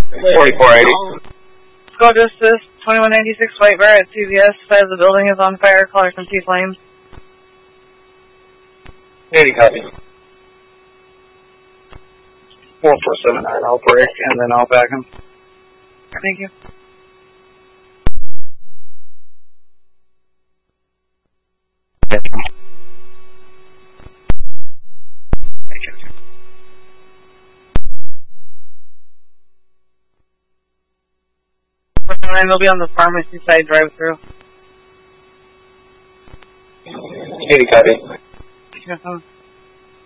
4480. Squad Justice, 2196 White Bear at CVS, says the building is on fire, color from T flames. 80 copy. 4479, I'll break and then I'll back him. Thank you. And they'll be on the pharmacy side drive-through. 80 copy. Yes,